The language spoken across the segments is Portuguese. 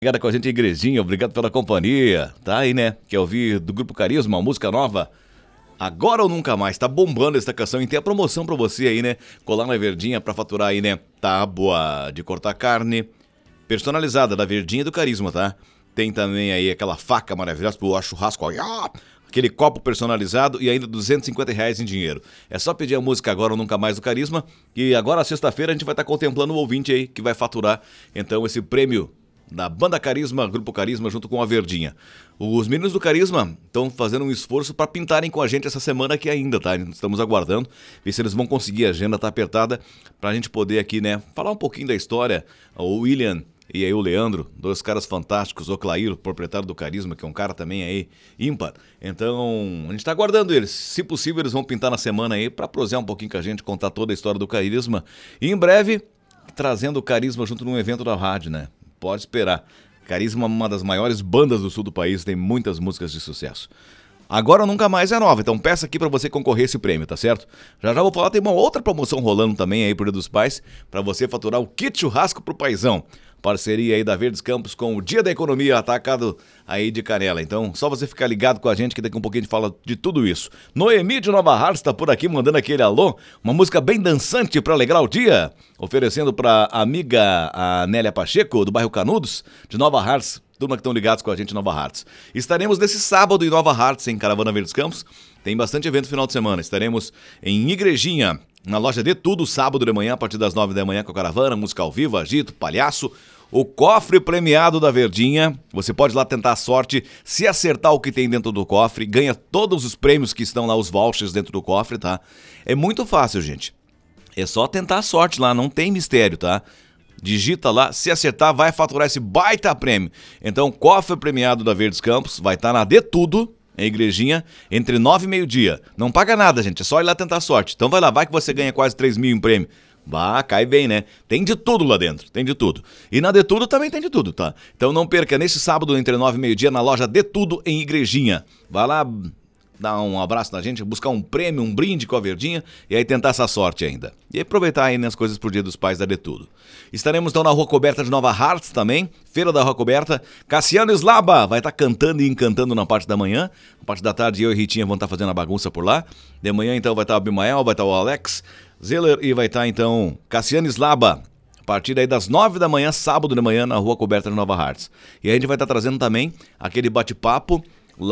Obrigado com a gente, Igrejinha, obrigado pela companhia. Tá aí, né? Quer ouvir do Grupo Carisma, uma música nova? Agora ou Nunca Mais, tá bombando essa canção e tem a promoção pra você aí, né? Colar na Verdinha pra faturar aí, né? Tábua de cortar carne, personalizada da Verdinha e do Carisma, tá? Tem também aí aquela faca maravilhosa pro churrasco, aquele copo personalizado e ainda R$250 em dinheiro. É só pedir a música Agora ou Nunca Mais do Carisma e agora, sexta-feira, a gente vai estar contemplando o ouvinte aí que vai faturar, então, esse prêmio da Banda Carisma, Grupo Carisma, junto com a Verdinha. Os meninos do Carisma estão fazendo um esforço para pintarem com a gente essa semana aqui ainda, tá? Estamos aguardando, ver se eles vão conseguir, a agenda tá apertada, pra gente poder aqui, né, falar um pouquinho da história. O William e aí o Leandro, dois caras fantásticos, o Clair, proprietário do Carisma, que é um cara também aí ímpar. Então, a gente tá aguardando eles. Se possível, eles vão pintar na semana aí pra prosear um pouquinho com a gente, contar toda a história do Carisma. E em breve, trazendo o Carisma junto num evento da rádio, né? Pode esperar. Carisma é uma das maiores bandas do sul do país, tem muitas músicas de sucesso. Agora ou Nunca Mais é nova, então peça aqui pra você concorrer esse prêmio, tá certo? Já vou falar, tem uma outra promoção rolando também aí pro Dia dos Pais, pra você faturar o kit churrasco pro paizão. Parceria aí da Verdes Campos com o Dia da Economia atacado aí de Canela. Então, só você ficar ligado com a gente que daqui a um pouquinho a gente fala de tudo isso. Noemi de Nova Hartz tá por aqui mandando aquele alô, uma música bem dançante pra alegrar o dia, oferecendo pra amiga a Nélia Pacheco, do bairro Canudos, de Nova Hartz, turma que estão ligados com a gente em Nova Hartz. Estaremos nesse sábado em Nova Hartz, em Caravana Verdes Campos. Tem bastante evento no final de semana. Estaremos em Igrejinha, na loja de tudo, sábado de manhã, a partir das 9 da manhã, com a caravana, música ao vivo, agito, palhaço. O cofre premiado da Verdinha, você pode lá tentar a sorte, se acertar o que tem dentro do cofre, ganha todos os prêmios que estão lá, os vouchers dentro do cofre, tá? É muito fácil, gente. É só tentar a sorte lá, não tem mistério, tá? Digita lá, se acertar, vai faturar esse baita prêmio. Então, cofre premiado da Verdes Campos, vai estar na De Tudo, em Igrejinha, entre 9 e meio-dia. Não paga nada, gente, é só ir lá tentar a sorte. Então vai lá, vai que você ganha quase 3 mil em prêmio. Bah, cai bem, né? Tem de tudo lá dentro, tem de tudo. E na De Tudo também tem de tudo, tá? Então não perca, nesse sábado, entre 9 e meio-dia, na loja De Tudo, em Igrejinha. Vai lá, dar um abraço na gente, buscar um prêmio, um brinde com a Verdinha e aí tentar essa sorte ainda. E aproveitar aí nas coisas pro Dia dos Pais da De Tudo. Estaremos então na Rua Coberta de Nova Hartz também, Feira da Rua Coberta. Cassiano Slaba vai estar cantando e encantando na parte da manhã. Na parte da tarde eu e Ritinha vão estar fazendo a bagunça por lá. De manhã então vai estar o Abimael, vai estar o Alex Zeller e vai estar então Cassiano Slaba. A partir daí das 9 da manhã, sábado de manhã, na Rua Coberta de Nova Hartz. E aí a gente vai estar trazendo também aquele bate-papo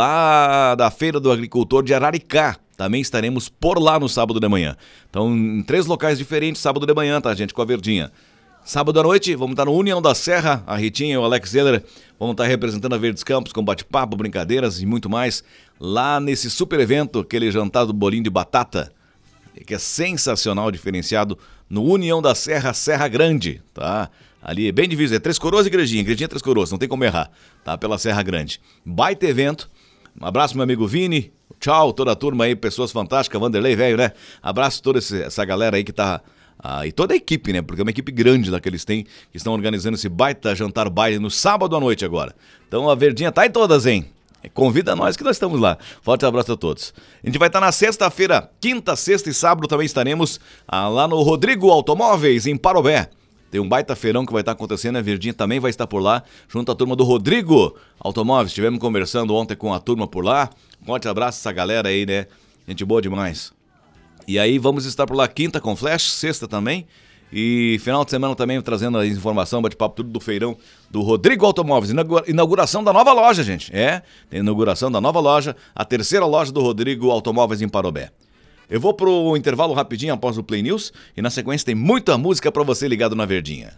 lá da Feira do Agricultor de Araricá. Também estaremos por lá no sábado de manhã. Então, em 3 locais diferentes, sábado de manhã, tá, gente, com a Verdinha. Sábado à noite, vamos estar no União da Serra, a Ritinha e o Alex Zeller vão estar representando a Verdes Campos com bate-papo, brincadeiras e muito mais. Lá nesse super evento, aquele jantar do bolinho de batata, que é sensacional, diferenciado, no União da Serra, Serra Grande, tá? Ali, bem diviso, é Três Coroas e Igrejinha, Igrejinha Três Coroas, não tem como errar, tá? Pela Serra Grande. Baita evento. Um abraço, meu amigo Vini. Tchau, toda a turma aí, pessoas fantásticas, Vanderlei, velho, né? Abraço toda essa galera aí que tá... e toda a equipe, né? Porque é uma equipe grande lá que eles têm, que estão organizando esse baita jantar baile no sábado à noite agora. Então a Verdinha tá em todas, hein? Convida nós que nós estamos lá. Forte abraço a todos. A gente vai estar na sexta-feira, quinta, sexta e sábado também estaremos lá no Rodrigo Automóveis, em Parobé. Tem um baita feirão que vai estar acontecendo, a Verdinha também vai estar por lá, junto à turma do Rodrigo Automóveis. Estivemos conversando ontem com a turma por lá. Forte abraço a essa galera aí, né? Gente boa demais. E aí vamos estar por lá quinta com Flash, sexta também. E final de semana também trazendo a informação, bate-papo, tudo do feirão do Rodrigo Automóveis. Inauguração da nova loja, gente. Tem inauguração da nova loja, a terceira loja do Rodrigo Automóveis em Parobé. Eu vou pro intervalo rapidinho após o Play News e na sequência tem muita música pra você ligado na Verdinha.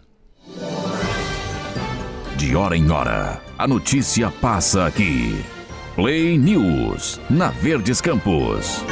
De hora em hora, a notícia passa aqui. Play News, na Verdes Campos.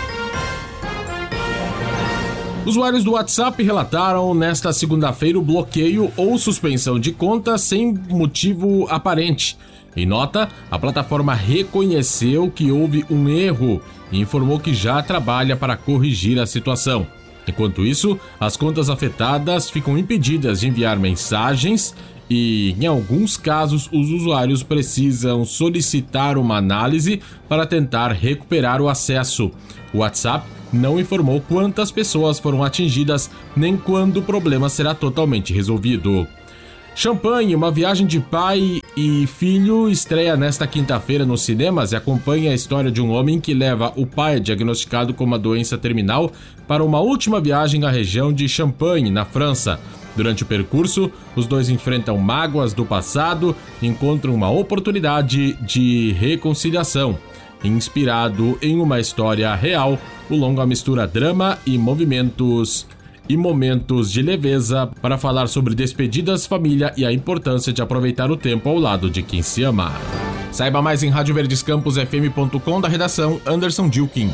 Usuários do WhatsApp relataram nesta segunda-feira o bloqueio ou suspensão de conta sem motivo aparente. Em nota, a plataforma reconheceu que houve um erro e informou que já trabalha para corrigir a situação. Enquanto isso, as contas afetadas ficam impedidas de enviar mensagens e, em alguns casos, os usuários precisam solicitar uma análise para tentar recuperar o acesso. O WhatsApp não informou quantas pessoas foram atingidas nem quando o problema será totalmente resolvido. Champagne, uma viagem de pai e filho, estreia nesta quinta-feira nos cinemas e acompanha a história de um homem que leva o pai diagnosticado com uma doença terminal para uma última viagem à região de Champagne, na França. Durante o percurso, os dois enfrentam mágoas do passado e encontram uma oportunidade de reconciliação. Inspirado em uma história real, o longa mistura drama e momentos de leveza para falar sobre despedidas, família e a importância de aproveitar o tempo ao lado de quem se ama. Saiba mais em radioverdescamposfm.com, da redação Anderson Dilkin.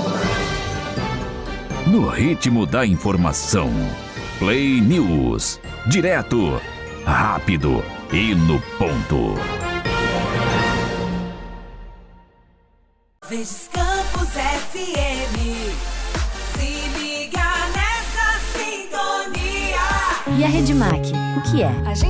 No ritmo da informação, Play News, direto, rápido e no ponto. Verdes Campos FM, se liga nessa sintonia. E a Redmac, o que é?